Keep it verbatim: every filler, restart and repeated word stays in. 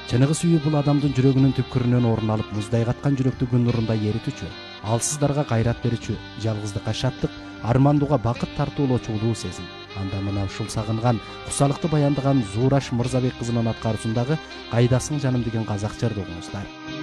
Чыныгы сүйүү бул адамдын жүрөгүнүн түпкүрүнөн орун алып, муздай каткан жүрөктү күн нурунда эритүүчү, алсыздарга кайрат берүүчү, жалгыздыкка шаттык, армандууга бакыт тартуулоочу улуу сезим. Анда мына ушул сагынган, кусалыкты баяндаган Зуураш Мырзабек кызынын аткаруусундагы «Кайдасың жаным» деген казак жырды угуңуздар.